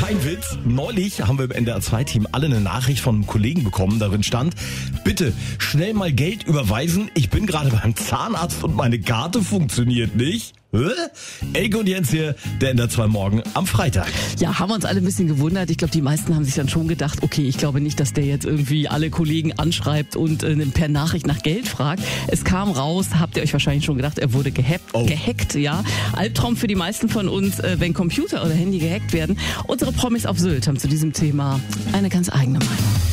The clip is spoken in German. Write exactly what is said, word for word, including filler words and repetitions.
Kein Witz. Neulich haben wir im N D R zwei Team alle eine Nachricht von einem Kollegen bekommen. Darin stand, bitte schnell mal Geld überweisen. Ich bin gerade beim Zahnarzt und meine Karte funktioniert nicht. Hä? Elke und Jens hier, der N D R zwei Morgen am Freitag. Ja, haben wir uns alle ein bisschen gewundert. Ich glaube, die meisten haben sich dann schon gedacht, okay, ich glaube nicht, dass der jetzt irgendwie alle Kollegen anschreibt und äh, per Nachricht nach Geld fragt. Es kam raus, habt ihr euch wahrscheinlich schon gedacht, er wurde gehackt, oh. gehackt, ja. Albtraum für die meisten von uns, äh, wenn Computer oder Handy gehackt werden. Unsere Promis auf Sylt haben zu diesem Thema eine ganz eigene Meinung.